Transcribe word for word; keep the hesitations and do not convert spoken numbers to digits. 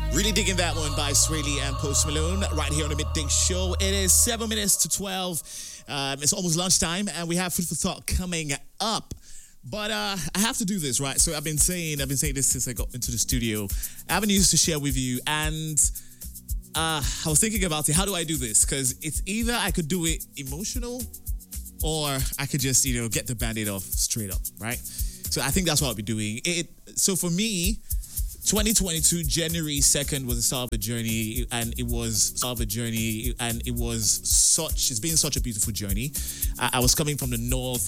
Really digging that one by Swaley and Post Malone right here on the Midday Show. It is seven minutes to twelve. Um, it's almost lunchtime, and we have Food for Thought coming up. But uh, I have to do this, right? So I've been saying, I've been saying this since I got into the studio. I have news to share with you, and uh, I was thinking about it. How do I do this? Because it's either I could do it emotional, or I could just, you know, get the Band-Aid off straight up, right? So I think that's what I'll be doing. It. So for me, twenty twenty-two, January second was the start of a journey, and it was start of a journey, and it was such, it's been such a beautiful journey. I, I was coming from the north